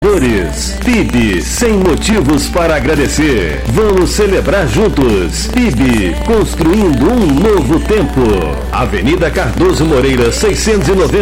PIB, sem motivos para agradecer. Vamos celebrar juntos. PIB, construindo um novo tempo. Avenida Cardoso Moreira, 690.